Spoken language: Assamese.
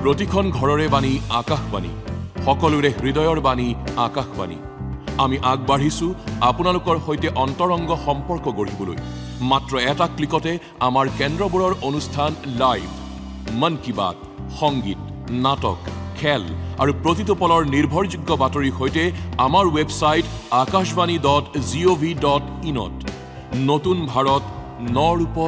প্ৰতিখন ঘৰৰে বাণী আকাশবাণী, সকলোৰে হৃদয়ৰ বাণী আকাশবাণী। আমি আগবাঢ়িছো আপোনালোকৰ সৈতে অন্তৰংগ সম্পৰ্ক গঢ়িবলৈ। মাত্ৰ এটা ক্লিকতে আমাৰ কেন্দ্ৰবোৰৰ অনুষ্ঠান লাইভ, মন কি বাত, সংগীত, নাটক, খেল আৰু প্ৰতিটো পলৰ নিৰ্ভৰযোগ্য বাতৰিৰ সৈতে আমাৰ ৱেবছাইট akashvani.gov.in ত নতুন ভাৰত, ন ৰূপত